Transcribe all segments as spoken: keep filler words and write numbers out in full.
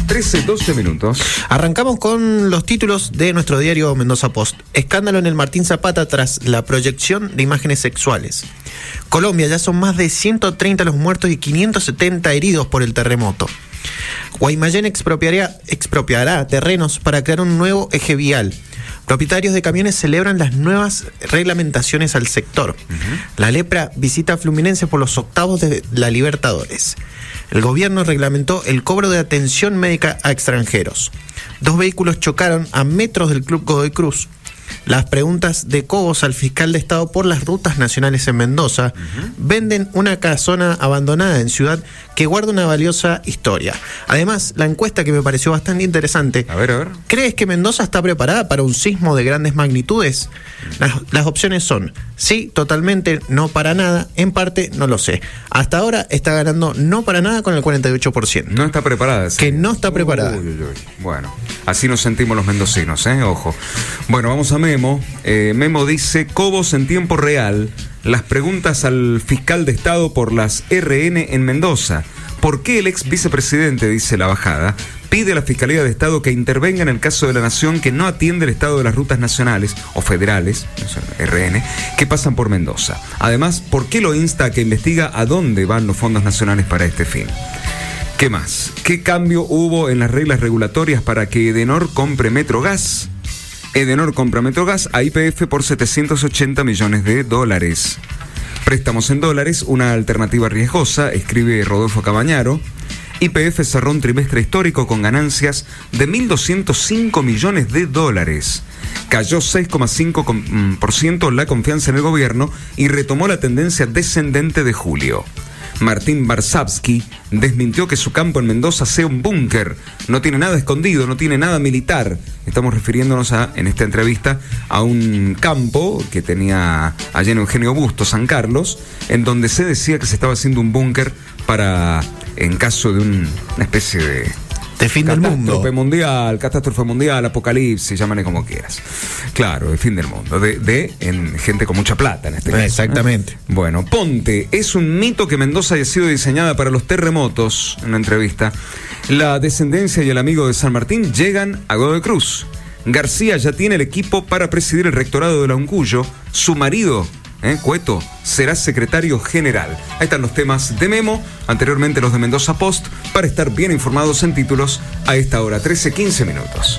trece, doce minutos. Arrancamos con los títulos de nuestro diario Mendoza Post. Escándalo en el Martín Zapata tras la proyección de imágenes sexuales. Colombia, ya son más de ciento treinta los muertos y quinientos setenta heridos por el terremoto. Guaymallén expropiará, expropiará terrenos para crear un nuevo eje vial. Propietarios de camiones celebran las nuevas reglamentaciones al sector. Uh-huh. La Lepra visita a Fluminense por los octavos de la Libertadores. El gobierno reglamentó el cobro de atención médica a extranjeros. Dos vehículos chocaron a metros del Club Godoy Cruz. Las preguntas de Cobos al fiscal de Estado por las rutas nacionales en Mendoza. Uh-huh. Venden una casona abandonada en Ciudad que guarda una valiosa historia. Además, la encuesta que me pareció bastante interesante. A ver, a ver. ¿Crees que Mendoza está preparada para un sismo de grandes magnitudes? Las, las opciones son sí, totalmente, no para nada, en parte, no lo sé. Hasta ahora está ganando no para nada con el cuarenta y ocho por ciento. No está preparada. Sí. Que no está preparada. Uy, uy, uy. Bueno, así nos sentimos los mendocinos, ¿eh? Ojo. Bueno, vamos a Memo. Eh, Memo dice, Cobos en tiempo real, las preguntas al fiscal de Estado por las R N en Mendoza. ¿Por qué el ex vicepresidente, dice la bajada, pide a la Fiscalía de Estado que intervenga en el caso de la Nación que no atiende el estado de las rutas nacionales o federales, R N, que pasan por Mendoza? Además, ¿por qué lo insta a que investiga a dónde van los fondos nacionales para este fin? ¿Qué más? ¿Qué cambio hubo en las reglas regulatorias para que Edenor compre Metrogas? Edenor compra Metrogas a Y P F por setecientos ochenta millones de dólares. Préstamos en dólares, una alternativa riesgosa, escribe Rodolfo Cabañaro. Y P F cerró un trimestre histórico con ganancias de mil doscientos cinco millones de dólares. Cayó seis coma cinco por ciento la confianza en el gobierno y retomó la tendencia descendente de julio. Martín Barsavsky desmintió que su campo en Mendoza sea un búnker. No tiene nada escondido, no tiene nada militar. Estamos refiriéndonos a, en esta entrevista, a un campo que tenía allá en Eugenio Busto, San Carlos, en donde se decía que se estaba haciendo un búnker para, en caso de un, una especie de... De fin del mundo. Catástrofe mundial, catástrofe mundial, apocalipsis, llámale como quieras. Claro, de fin del mundo. De, de en gente con mucha plata en este caso. Exactamente. ¿Eh? Bueno, Ponte, es un mito que Mendoza haya sido diseñada para los terremotos. En una entrevista. La descendencia y el amigo de San Martín llegan a Godoy Cruz. García ya tiene el equipo para presidir el rectorado de la Uncuyo. Su marido, ¿Eh? Cueto, será secretario general. Ahí están los temas de Memo, anteriormente los de Mendoza Post, para estar bien informados en títulos a esta hora, trece, quince minutos.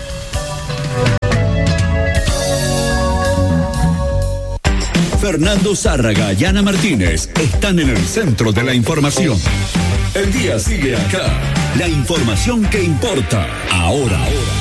Fernando Zárraga y Ana Martínez están en el centro de la información. El día sigue acá. La información que importa, ahora, ahora.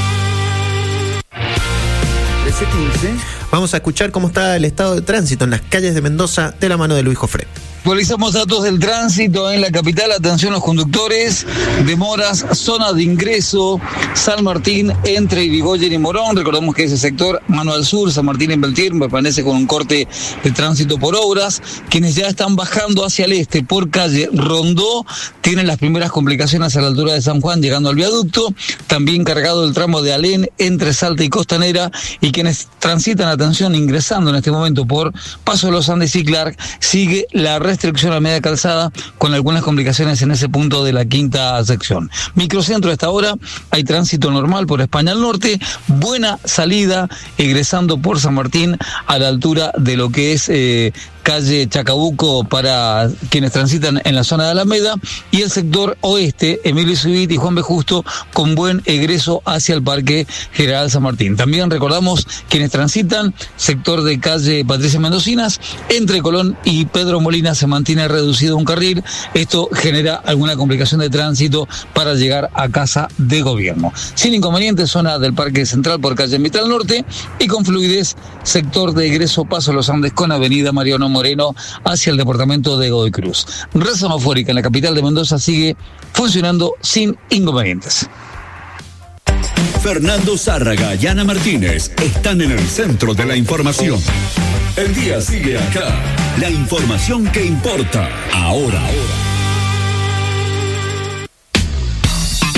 trece quince. Vamos a escuchar cómo está el estado de tránsito en las calles de Mendoza de la mano de Luis Jofré. Actualizamos datos del tránsito en la capital. Atención los conductores. Demoras, zona de ingreso, San Martín, entre Irigoyen y Morón. Recordemos que ese sector, mano al sur, San Martín en Beltir, permanece con un corte de tránsito por obras. Quienes ya están bajando hacia el este por calle Rondó tienen las primeras complicaciones a la altura de San Juan, llegando al viaducto. También cargado el tramo de Alén entre Salta y Costanera. Y quienes transitan, atención, ingresando en este momento por Paso de los Andes y Clark, sigue la red restricción a media calzada con algunas complicaciones en ese punto de la quinta sección. Microcentro a esta hora, hay tránsito normal por España al norte, buena salida egresando por San Martín a la altura de lo que es eh, calle Chacabuco para quienes transitan en la zona de Alameda, y el sector oeste, Emilio Civit y Juan B. Justo, con buen egreso hacia el Parque General San Martín. También recordamos quienes transitan sector de calle Patricia Mendocinas, entre Colón y Pedro Molina se mantiene reducido un carril. Esto genera alguna complicación de tránsito para llegar a Casa de Gobierno. Sin inconveniente, zona del Parque Central por calle Mitral Norte, y con fluidez sector de egreso Paso Los Andes con avenida Mariano Moreno hacia el departamento de Godoy Cruz. Red semafórica en la capital de Mendoza sigue funcionando sin inconvenientes. Fernando Zárraga y Ana Martínez están en el centro de la información. El día sigue acá. La información que importa, ahora, ahora.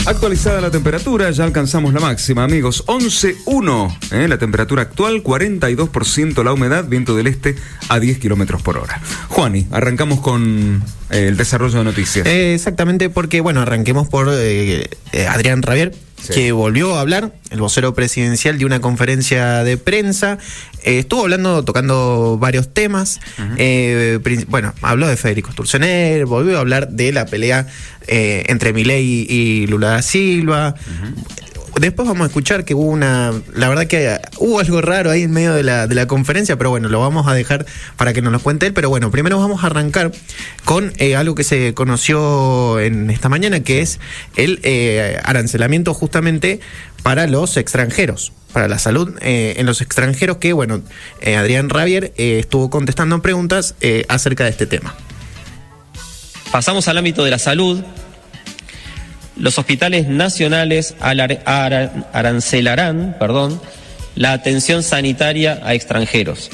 Actualizada la temperatura, ya alcanzamos la máxima, amigos. once punto uno, ¿eh? La temperatura actual, cuarenta y dos por ciento la humedad, viento del este a diez kilómetros por hora. Juani, arrancamos con eh, el desarrollo de noticias. Eh, exactamente, porque, bueno, arranquemos por eh, eh, Adrián Rabier, sí, que volvió a hablar, el vocero presidencial, de una conferencia de prensa. Eh, estuvo hablando, tocando varios temas. Uh-huh. Eh, bueno, habló de Federico Sturzenegger, volvió a hablar de la pelea eh, entre Milei y Lula da Silva. Uh-huh. Después vamos a escuchar que hubo una... La verdad que hubo algo raro ahí en medio de la, de la conferencia, pero bueno, lo vamos a dejar para que nos lo cuente él. Pero bueno, primero vamos a arrancar con eh, algo que se conoció en esta mañana, que es el eh, arancelamiento justamente para los extranjeros, para la salud eh, en los extranjeros, que bueno, eh, Adrián Rabier eh, estuvo contestando preguntas eh, acerca de este tema. Pasamos al ámbito de la salud. Los hospitales nacionales alar, ar, arancelarán perdón, la atención sanitaria a extranjeros.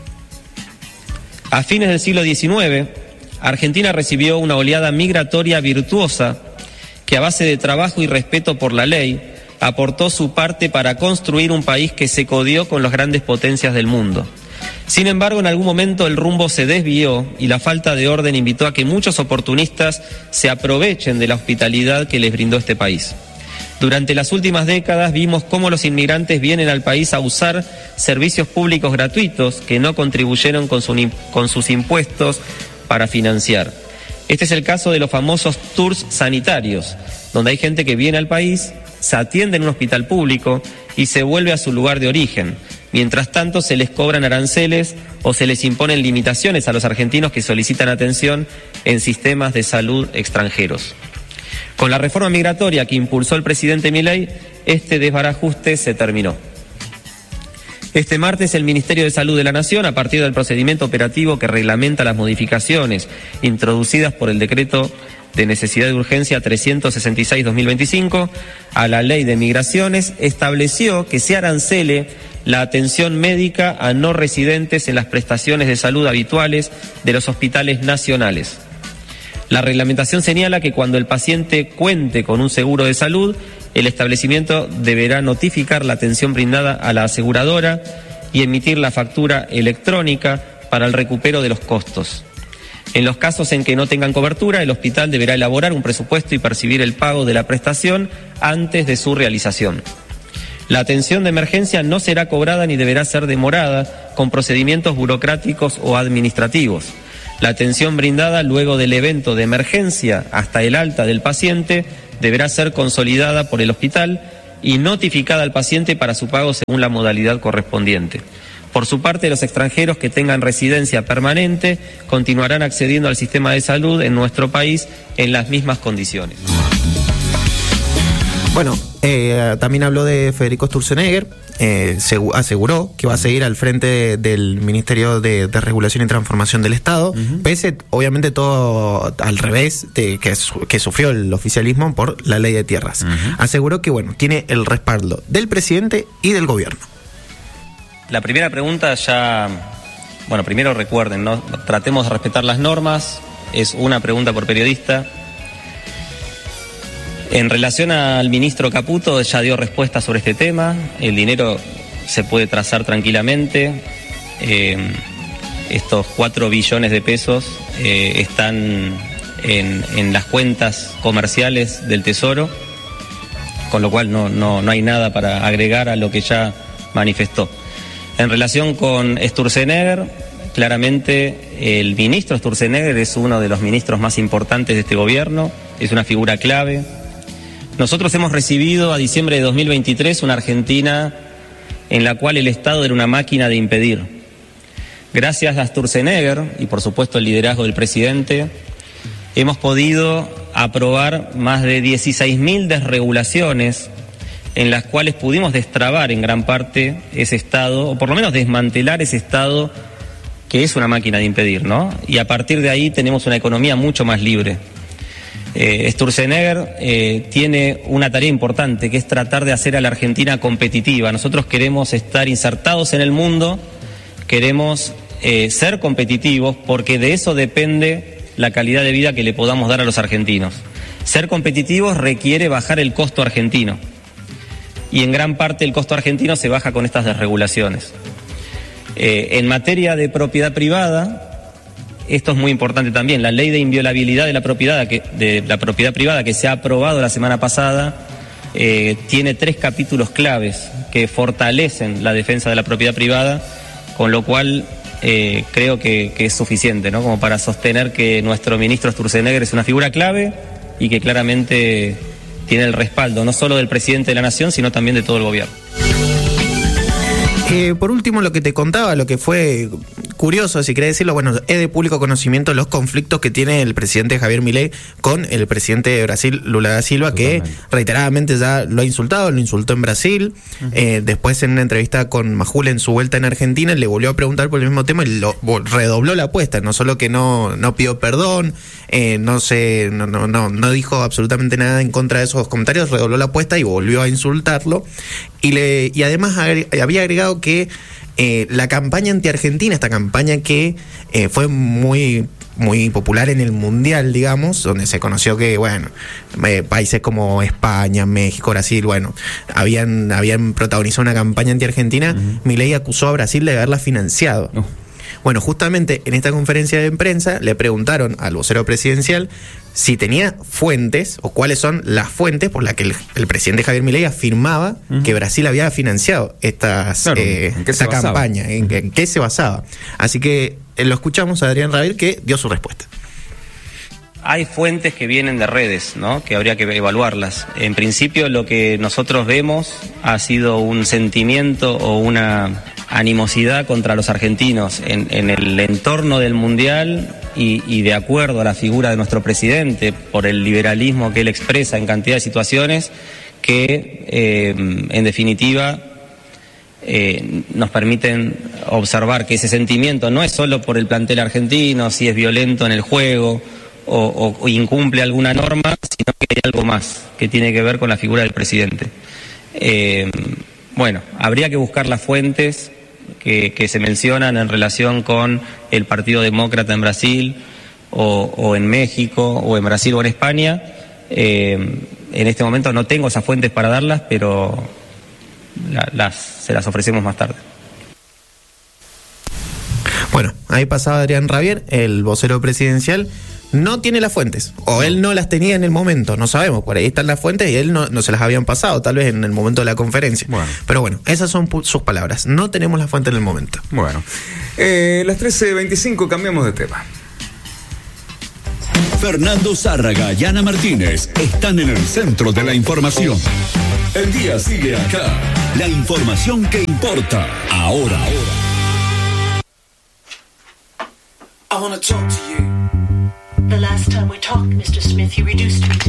A fines del siglo diecinueve, Argentina recibió una oleada migratoria virtuosa que, a base de trabajo y respeto por la ley, aportó su parte para construir un país que se codió con las grandes potencias del mundo. Sin embargo, en algún momento el rumbo se desvió y la falta de orden invitó a que muchos oportunistas se aprovechen de la hospitalidad que les brindó este país. Durante las últimas décadas vimos cómo los inmigrantes vienen al país a usar servicios públicos gratuitos que no contribuyeron con, su, con sus impuestos para financiar. Este es el caso de los famosos tours sanitarios, donde hay gente que viene al país, se atiende en un hospital público y se vuelve a su lugar de origen. Mientras tanto, se les cobran aranceles o se les imponen limitaciones a los argentinos que solicitan atención en sistemas de salud extranjeros. Con la reforma migratoria que impulsó el presidente Milei, este desbarajuste se terminó. Este martes, el Ministerio de Salud de la Nación, a partir del procedimiento operativo que reglamenta las modificaciones introducidas por el decreto de necesidad de urgencia trescientos sesenta y seis barra dos mil veinticinco a la Ley de Migraciones, estableció que se arancele la atención médica a no residentes en las prestaciones de salud habituales de los hospitales nacionales. La reglamentación señala que cuando el paciente cuente con un seguro de salud, el establecimiento deberá notificar la atención brindada a la aseguradora y emitir la factura electrónica para el recupero de los costos. En los casos en que no tengan cobertura, el hospital deberá elaborar un presupuesto y percibir el pago de la prestación antes de su realización. La atención de emergencia no será cobrada ni deberá ser demorada con procedimientos burocráticos o administrativos. La atención brindada luego del evento de emergencia hasta el alta del paciente deberá ser consolidada por el hospital y notificada al paciente para su pago según la modalidad correspondiente. Por su parte, los extranjeros que tengan residencia permanente continuarán accediendo al sistema de salud en nuestro país en las mismas condiciones. Bueno, eh, también habló de Federico Sturzenegger, eh, aseguró que va a seguir al frente del Ministerio de, de Regulación y Transformación del Estado, uh-huh. pese obviamente todo al revés de que, que sufrió el oficialismo por la ley de tierras. Uh-huh. Aseguró que bueno, tiene el respaldo del presidente y del gobierno. La primera pregunta ya, bueno, primero recuerden, ¿no? Tratemos de respetar las normas, es una pregunta por periodista. En relación al ministro Caputo, ya dio respuesta sobre este tema, el dinero se puede trazar tranquilamente, eh, estos cuatro billones de pesos eh, están en, en las cuentas comerciales del Tesoro, con lo cual no, no, no hay nada para agregar a lo que ya manifestó. En relación con Sturzenegger, claramente el ministro Sturzenegger es uno de los ministros más importantes de este gobierno, es una figura clave. Nosotros hemos recibido a diciembre de dos mil veintitrés una Argentina en la cual el Estado era una máquina de impedir. Gracias a Sturzenegger y por supuesto el liderazgo del presidente, hemos podido aprobar más de dieciséis mil desregulaciones en las cuales pudimos destrabar en gran parte ese Estado, o por lo menos desmantelar ese Estado que es una máquina de impedir, ¿no? Y a partir de ahí tenemos una economía mucho más libre. Eh, Sturzenegger eh, tiene una tarea importante, que es tratar de hacer a la Argentina competitiva. Nosotros queremos estar insertados en el mundo, queremos eh, ser competitivos, porque de eso depende la calidad de vida que le podamos dar a los argentinos. Ser competitivos requiere bajar el costo argentino. Y en gran parte el costo argentino se baja con estas desregulaciones. Eh, en materia de propiedad privada, esto es muy importante también. La ley de inviolabilidad de la propiedad que, de la propiedad privada que se ha aprobado la semana pasada eh, tiene tres capítulos claves que fortalecen la defensa de la propiedad privada, con lo cual eh, creo que, que es suficiente, ¿no?, como para sostener que nuestro ministro Sturzenegger es una figura clave y que claramente tiene el respaldo no solo del presidente de la Nación, sino también de todo el gobierno. Eh, por último, lo que te contaba, lo que fue curioso, si querés decirlo, bueno, es de público conocimiento los conflictos que tiene el presidente Javier Milei con el presidente de Brasil, Lula da Silva, Totalmente. que reiteradamente ya lo ha insultado, lo insultó en Brasil. Uh-huh. Eh, después, en una entrevista con Majul en su vuelta en Argentina, le volvió a preguntar por el mismo tema y lo, redobló la apuesta. No solo que no, no pidió perdón, eh, no, se, no, no, no, no dijo absolutamente nada en contra de esos comentarios, redobló la apuesta y volvió a insultarlo. Y, le, y además agre- había agregado que eh, la campaña anti-argentina, esta campaña que eh, fue muy muy popular en el Mundial, digamos, donde se conoció que, bueno, eh, países como España, México, Brasil, bueno, habían, habían protagonizado una campaña anti-argentina. Uh-huh. Milei acusó a Brasil de haberla financiado. Uh. Bueno, justamente en esta conferencia de prensa le preguntaron al vocero presidencial si tenía fuentes o cuáles son las fuentes por las que el, el presidente Javier Milei afirmaba uh-huh. que Brasil había financiado estas, claro, eh, esta campaña, en, uh-huh. en qué se basaba. Así que eh, lo escuchamos a Adrián Rabier, que dio su respuesta. Hay fuentes que vienen de redes, ¿no?, que habría que evaluarlas. En principio, lo que nosotros vemos ha sido un sentimiento o una animosidad contra los argentinos en, en el entorno del Mundial y, y de acuerdo a la figura de nuestro presidente, por el liberalismo que él expresa en cantidad de situaciones, que eh, en definitiva eh, nos permiten observar que ese sentimiento no es solo por el plantel argentino, si es violento en el juego o, o, o incumple alguna norma, sino que hay algo más que tiene que ver con la figura del presidente. Eh, bueno, habría que buscar las fuentes Que, que se mencionan en relación con el Partido Demócrata en Brasil o, o en México o en Brasil o en España. Eh, en este momento no tengo esas fuentes para darlas, pero la, las, se las ofrecemos más tarde. Bueno, ahí pasaba Adrián Rabier, el vocero presidencial. No tiene las fuentes, o él no las tenía en el momento, no sabemos, por ahí están las fuentes y él no, no se las habían pasado, tal vez en el momento de la conferencia. Bueno. Pero bueno, esas son pu- sus palabras, no tenemos las fuentes en el momento. Bueno, eh, las trece veinticinco, cambiamos de tema. Fernando Zárraga y Ana Martínez están en el centro de la información. El día sigue acá, la información que importa, ahora. I wanna talk to you. The last time we talked, Mister Smith, you reduced me to